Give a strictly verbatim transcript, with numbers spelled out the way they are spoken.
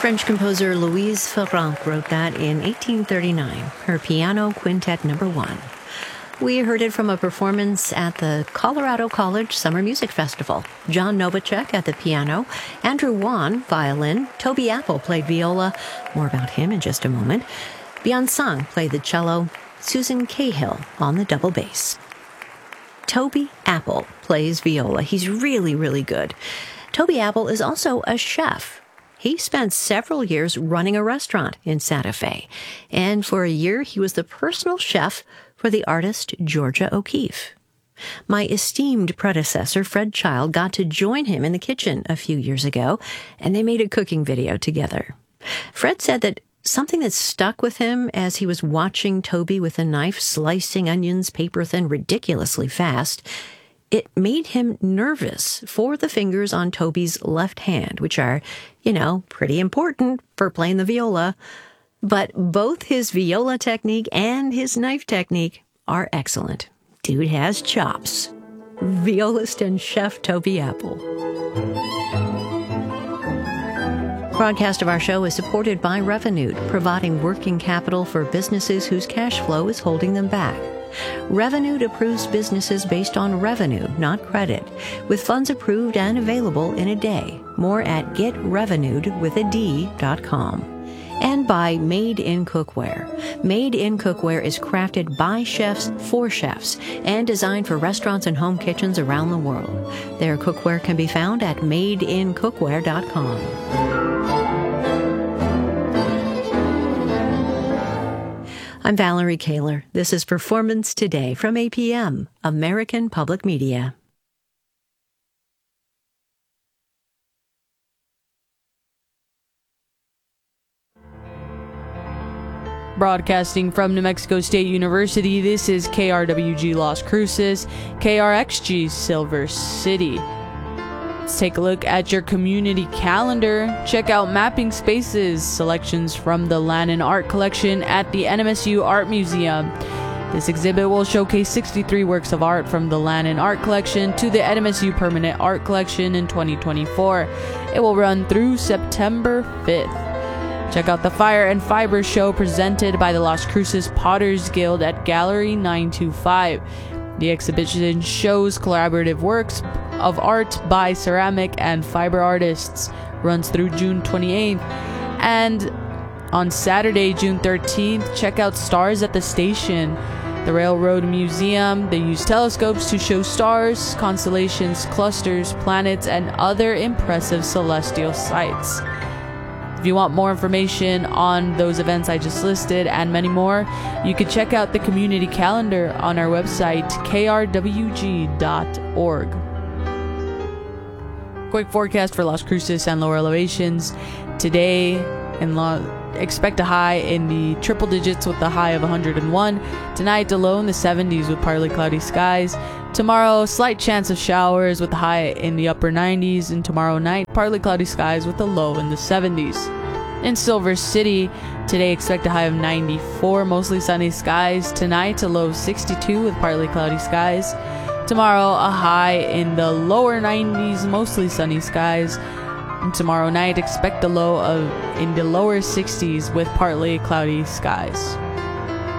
French composer Louise Farrenc wrote that in eighteen thirty-nine, her Piano Quintet Number One. We heard it from a performance at the Colorado College Summer Music Festival. John Novacek at the piano, Andrew Wan, violin, Toby Apple played viola, more about him in just a moment, Byun Sung played the cello, Susan Cahill on the double bass. Toby Apple plays viola. He's really, really good. Toby Apple is also a chef. He spent several years running a restaurant in Santa Fe, and for a year he was the personal chef for the artist Georgia O'Keeffe. My esteemed predecessor, Fred Child, got to join him in the kitchen a few years ago, and they made a cooking video together. Fred said that something that stuck with him as he was watching Toby with a knife slicing onions paper thin ridiculously fast, it made him nervous for the fingers on Toby's left hand, which are, you know, pretty important for playing the viola. But both his viola technique and his knife technique are excellent. Dude has chops. Violist and chef Toby Apple. Broadcast of our show is supported by Revolut, providing working capital for businesses whose cash flow is holding them back. Revolut approves businesses based on revenue, not credit, with funds approved and available in a day. More at get revenued with a D dot com. And by Made in Cookware. Made in Cookware is crafted by chefs for chefs and designed for restaurants and home kitchens around the world. Their cookware can be found at made in cookware dot com. I'm Valerie Kaler. This is Performance Today from A P M, American Public Media. Broadcasting from New Mexico State University, this is K R W G Las Cruces, K R X G Silver City. Let's take a look at your community calendar. Check out Mapping Spaces, selections from the Lannan Art Collection at the N M S U Art Museum. This exhibit will showcase sixty-three works of art from the Lannan Art Collection to the N M S U Permanent Art Collection in twenty twenty-four. It will run through September fifth. Check out the Fire and Fiber show presented by the Las Cruces Potters Guild at Gallery nine two five. The exhibition shows collaborative works of art by ceramic and fiber artists. Runs through June twenty-eighth. And on Saturday, June thirteenth, check out Stars at the Station. The Railroad Museum, they use telescopes to show stars, constellations, clusters, planets, and other impressive celestial sights. If you want more information on those events I just listed and many more, you can check out the community calendar on our website, k r w g dot org. Quick forecast for Las Cruces and lower elevations. Today, in La- expect a high in the triple digits with a high of one hundred one. Tonight, a low in the seventies with partly cloudy skies. Tomorrow, slight chance of showers with a high in the upper nineties. And tomorrow night, partly cloudy skies with a low in the seventies. In Silver City, today expect a high of ninety-four, mostly sunny skies. Tonight, a low of sixty-two with partly cloudy skies. Tomorrow, a high in the lower nineties, mostly sunny skies. And tomorrow night, expect a low of in the lower sixties with partly cloudy skies.